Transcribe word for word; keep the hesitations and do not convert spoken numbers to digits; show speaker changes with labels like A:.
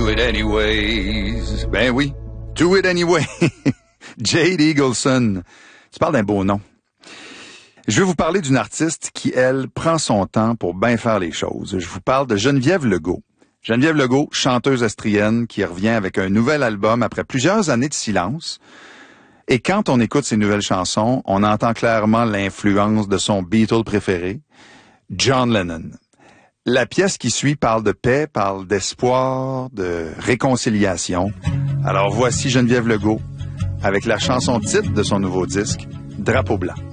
A: do it anyways. Ben oui, do it anyway. Jade Eagleson. Tu parles d'un beau nom. Je vais vous parler d'une artiste qui, elle, prend son temps pour bien faire les choses. Je vous parle de Geneviève Legault. Geneviève Legault, chanteuse estrienne, qui revient avec un nouvel album après plusieurs années de silence. Et quand on écoute ses nouvelles chansons, on entend clairement l'influence de son Beatle préféré, John Lennon. La pièce qui suit parle de paix, parle d'espoir, de réconciliation. Alors voici Geneviève Legault avec la chanson titre de son nouveau disque, Drapeau blanc.